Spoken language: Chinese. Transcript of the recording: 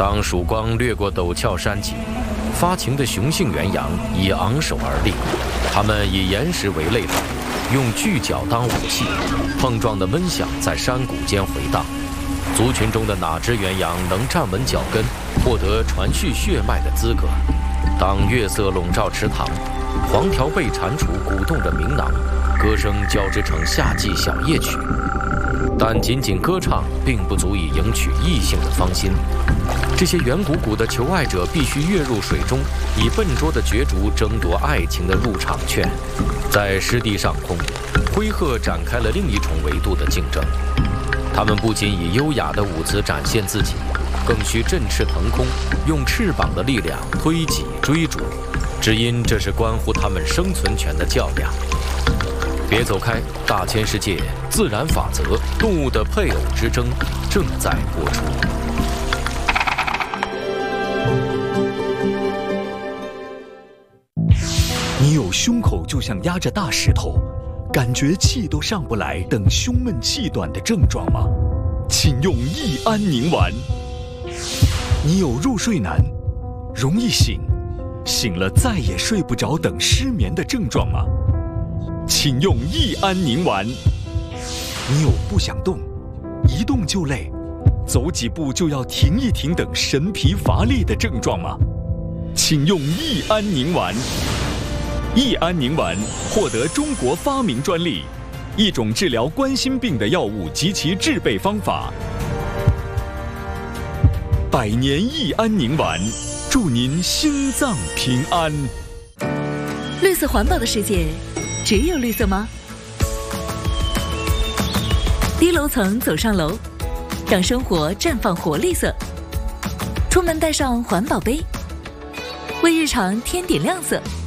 当曙光掠过陡峭山脊，发情的雄性原羊已昂首而立，它们以岩石为擂台，用巨角当武器，碰撞的闷响在山谷间回荡。族群中的哪只原羊能站稳脚跟，获得传续血脉的资格？当月色笼罩池塘，黄条背蟾蜍鼓动着鸣囊，歌声交织成夏季小夜曲。但仅仅歌唱并不足以赢取异性的芳心，这些圆鼓鼓的求爱者必须跃入水中，以笨拙的角逐争夺爱情的入场券。在湿地上空，灰鹤展开了另一重维度的竞争。它们不仅以优雅的舞姿展现自己，更需振翅腾空，用翅膀的力量推挤追逐，只因这是关乎它们生存权的较量。别走开，大千世界自然法则，动物的配偶之争正在播出。 你有胸口就像压着大石头，感觉气都上不来等胸闷气短的症状吗？请用益安宁丸。你有入睡难，容易醒，醒了再也睡不着等失眠的症状吗？请用益安宁丸。你有不想动，一动就累，走几步就要停一停等神疲乏力的症状吗？请用益安宁丸。益安宁丸获得中国发明专利，一种治疗冠心病的药物及其制备方法。100年益安宁丸，祝您心脏平安。 绿色环保的世界，只有绿色吗？低楼层走上楼，让生活绽放活绿色。出门带上环保杯，为日常添点亮色。